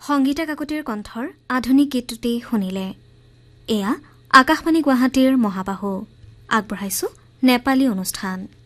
সংগীতা কাকতিৰ কণ্ঠৰ আধুনিক গীতটি শুনিলে। এয়া আকাশবাণী গুৱাহাটীৰ মহাবাহু আগবঢ়াইছো নেপালী অনুষ্ঠান।